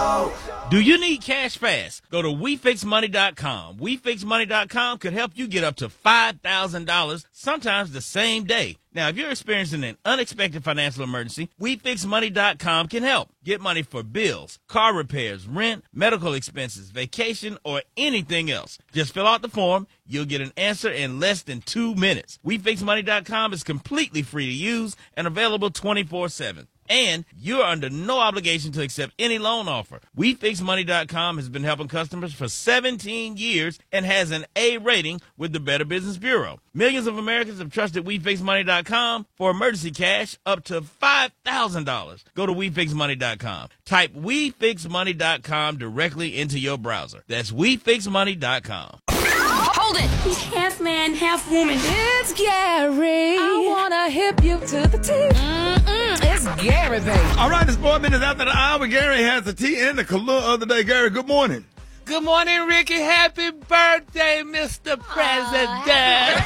Do you need cash fast? Go to WeFixMoney.com. WeFixMoney.com could help you get up to $5,000, sometimes the same day. Now, if you're experiencing an unexpected financial emergency, WeFixMoney.com can help. Get money for bills, car repairs, rent, medical expenses, vacation, or anything else. Just fill out the form. You'll get an answer in less than 2 minutes. WeFixMoney.com is completely free to use and available 24/7. And you're under no obligation to accept any loan offer. WeFixMoney.com has been helping customers for 17 years and has an A rating with the Better Business Bureau. Millions of Americans have trusted WeFixMoney.com for emergency cash up to $5,000. Go to WeFixMoney.com. Type WeFixMoney.com directly into your browser. That's WeFixMoney.com. Hold it! He's half man, half woman. It's Gary. I wanna hip you to the T. It's Gary, baby. All right, it's 4 minutes after the hour. Gary has the tea and the Kahlua of the day. Gary, good morning. Good morning, Ricky. Happy birthday, Mr. President.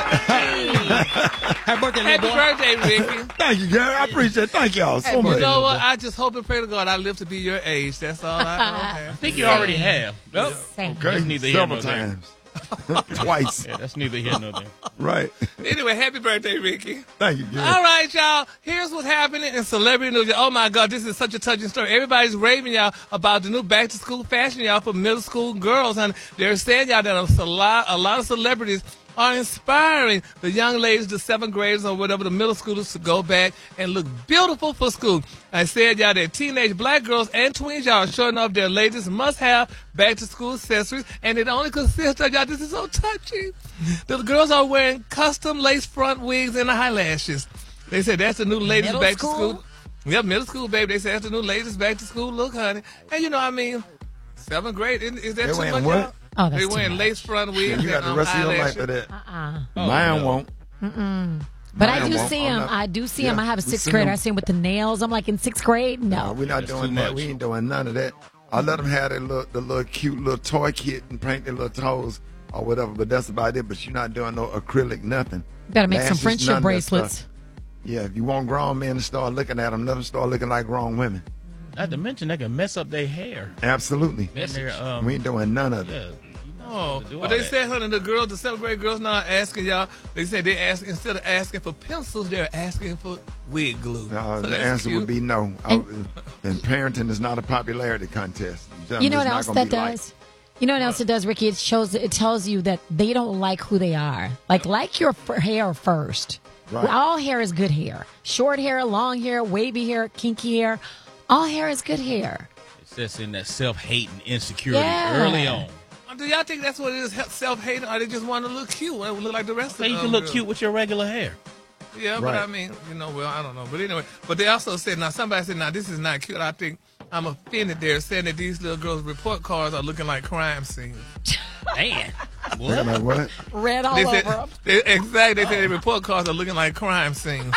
Happy birthday, Happy birthday, Ricky. Thank you, Gary. I appreciate it. Thank y'all so much. You know what? I just hope and pray to God I live to be your age. That's all I think you already have. Nope. Okay, That's neither here several nor there. times. Twice. Yeah, that's neither here nor there. Right. Anyway, happy birthday, Ricky. Thank you, Gary. All right, y'all. Here's what's happening in celebrity news. Oh, my God, this is such a touching story. Everybody's raving, y'all, about the new back-to-school fashion, y'all, for middle school girls. And they're saying, y'all, that a lot of celebrities are inspiring the young ladies, the 7th graders or whatever, the middle schoolers, to go back and look beautiful for school. I said, y'all, that teenage black girls and tweens, y'all, are showing off their latest must-have back-to-school accessories, and it only consists of, y'all, this is so touching. The girls are wearing custom lace front wigs and eyelashes. They said that's the new latest back-to-school. Yep, middle school, baby. They said that's the new latest back-to-school look, honey. And, you know, I mean, 7th grade, is that too much, y'all? Oh, that's They wearing lace front wigs. You got the rest of your life for that. Mine won't. But Mine I do won't. see I'm him. not- I do see Yeah, him. I have a we 6th seen grader. him. I see him with the nails. I'm like, in 6th grade? No. We're not That's doing too that. much. We ain't doing none of that. I let them have the little cute little toy kit and paint their little toes or whatever, but that's about it. But you're not doing no acrylic, nothing. Gotta make some Lashes, friendship none of that bracelets. stuff. Yeah, if you want grown men to start looking at them, let them start looking like grown women. Not to mention, they can mess up their hair. Absolutely. And their, We ain't doing none of it. yeah. Oh, to do but all they that. said, honey, the 7th grade girls now are asking y'all. They said they ask instead of asking for pencils, they're asking for wig glue. So The that's answer cute. would be no. And parenting is not a popularity contest. You know what else that does? You know what else it does, Ricky? It tells you that they don't like who they are. Like your hair first. Right. All hair is good hair. Short hair, long hair, wavy hair, kinky hair. All hair is good hair. It's just in that self-hate and insecurity Yeah. early on. Do y'all think that's what it is, self-hating, or they just want to look cute, want to look like the rest So of you them? can look cute with your regular hair. Yeah, but Right. I mean, well, I don't know. But anyway, but they also said, now somebody said, now this is not cute. I think I'm offended. They're saying that these little girls' report cards are looking like crime scenes. Man. Looking at what? Red all They over said, them. exactly. They said the report cards are looking like crime scenes.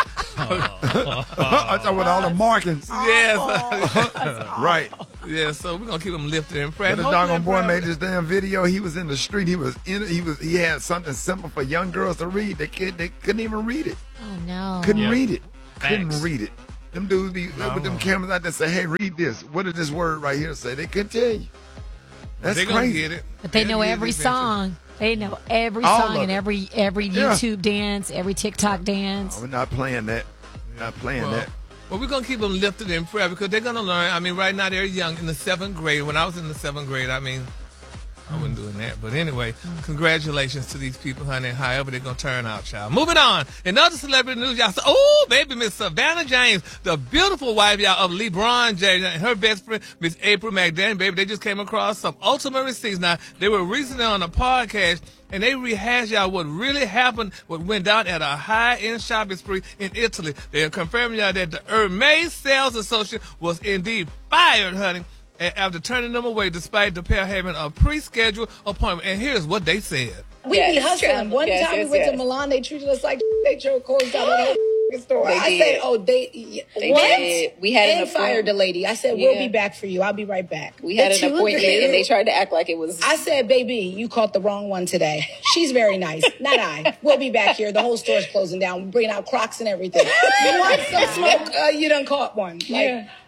I thought with all the markings. Yes. Right. Yeah, so we're gonna keep them lifted in prayer. But the doggone boy made this damn video. He was in the street. He had something simple for young girls to read. They couldn't even read it. Oh, no. Couldn't Yeah. read it. Facts. Couldn't read it. Them dudes be with them cameras out there say, "Hey, read this. What did this word right here say?" They couldn't tell you. That's They're gonna crazy. get it. But they know They'll get every it eventually. song. They know every All song of and it. every Yeah. YouTube dance, every TikTok dance. We're not playing that. Not playing that. Well, we're going to keep them lifted in prayer because they're going to learn. I mean, right now they're young in the 7th grade. When I was in the 7th grade, I mean, I wasn't doing that. But anyway, congratulations to these people, honey, however they're going to turn out, child. Moving on. In other celebrity news, y'all, oh, baby, Miss Savannah James, the beautiful wife, y'all, of LeBron James, and her best friend, Miss April McDaniel, baby, they just came across some ultimate receipts. Now, they were recently on a podcast, and they rehashed y'all what really happened, what went down at a high-end shopping spree in Italy. They are confirming y'all that the Hermes sales associate was indeed fired, honey, after turning them away despite the pair having a pre-scheduled appointment. And here's what they said. We be hustling. One time we went to Milan, they treated us like they chose closed down the whole store. I said, oh, they what? did. We had and an fired the lady. I said, we'll be back for you. I'll be right back. We had an appointment, and they tried to act like it was. I said, baby, you caught the wrong one today. She's very nice. Not I. We'll be back here. The whole store's closing down. We're bringing out Crocs and everything. You want some smoke? You done caught one. Like,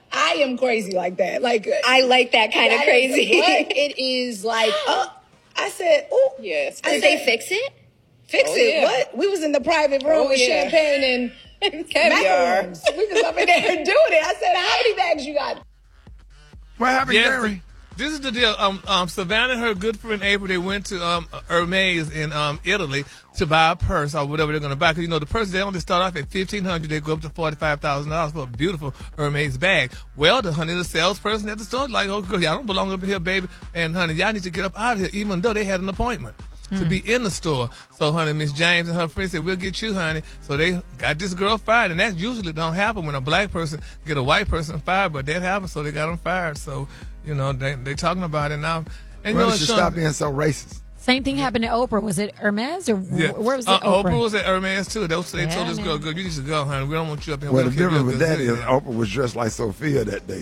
I am crazy like that. Like I like that kind of crazy. It is like, I said, oh. Yes. Did they fix it? Fix it? Yeah. What? We was in the private room with champagne and caviar. macarons. We was up in there doing it. I said, how many bags you got? What happened, Gary? This is the deal. Savannah and her good friend April, they went to Hermes in Italy to buy a purse or whatever they're going to buy. Because, the purse, they only start off at $1,500. They go up to $45,000 for a beautiful Hermes bag. Well, the salesperson at the store like, oh, girl, y'all don't belong up in here, baby. And, honey, y'all need to get up out of here, even though they had an appointment to be in the store. So, honey, Miss James and her friend said, we'll get you, honey. So they got this girl fired. And that usually don't happen when a black person get a white person fired. But that happened, so they got them fired. So, they talking about it now. And Well, you should stop being so racist. Same thing happened to Oprah. Was it Hermes or where was it? Oprah was at Hermes too. They told this girl, "Girl, you need to go, honey. We don't want you up here." Well, the difference with that is Oprah was dressed like Sophia that day.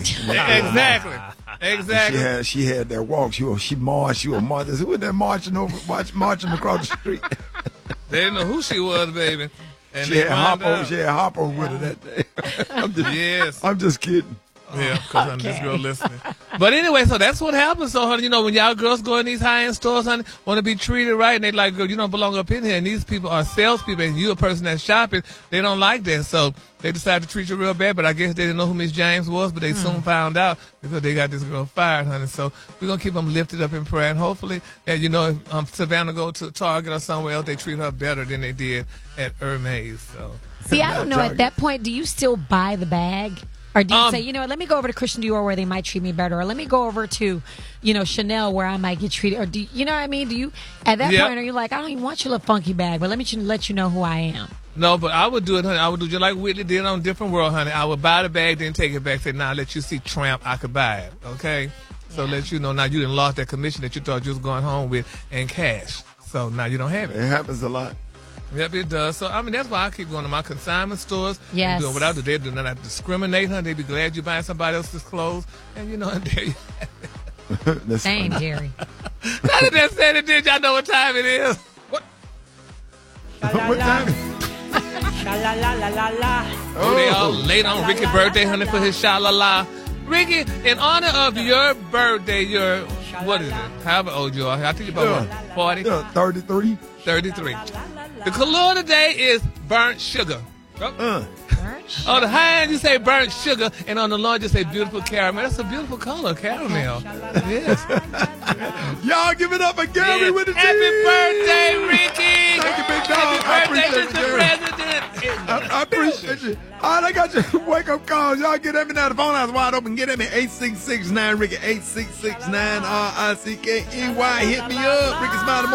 Exactly. She had that walk. She marched. She was marching. Who was that marching across the street? They didn't know who she was, baby. And She had Hopper with her that day. I'm just kidding. Yeah, because this girl listening. But anyway, so that's what happens. So, honey, when y'all girls go in these high-end stores, honey, want to be treated right, and they like, girl, you don't belong up in here. And these people are salespeople, and you a person that's shopping. They don't like that. So they decided to treat you real bad. But I guess they didn't know who Miss James was, but they soon found out because they got this girl fired, honey. So we're going to keep them lifted up in prayer. And hopefully, if Savannah go to Target or somewhere else, they treat her better than they did at Hermes. So. See, I don't know. At that point, do you still buy the bag? Or do you say, let me go over to Christian Dior where they might treat me better, or let me go over to, Chanel where I might get treated, or do you know what I mean? Do you, at that point, are you like, I don't even want your little funky bag, but let me let you know who I am? No, but I would do it, honey. I would do just like Whitney did on Different World, honey. I would buy the bag, then take it back, say, now let you see Tramp, I could buy it, okay? So let you know now you didn't lost that commission that you thought you was going home with in cash. So now you don't have it. It happens a lot. Yep, it does. So, that's why I keep going to my consignment stores. Yes. Doing without they do not discriminate, honey. They be glad you're buying somebody else's clothes. And, and there you have it. Same, Jerry. Now that they said it, did y'all know what time it is? What time? Oh, they all late on Ricky's birthday, honey, for his sha-la-la. Ricky, in honor of your birthday, what is it? However old you are. I think you're about 40? 33. 33. The color today is burnt sugar. On the high end, you say burnt sugar, and on the low, you say beautiful caramel. That's a beautiful color, caramel. Yes. Y'all give it up for Gary with the Happy birthday, Ricky! Thank you, big dog. Happy birthday, Mr. President! I appreciate you. All right, I got your wake-up calls. Y'all get at me now. The phone line's wide open. Get at me, 8669 Ricky, 8669 RICKEY. Hit me up. Ricky Smiley.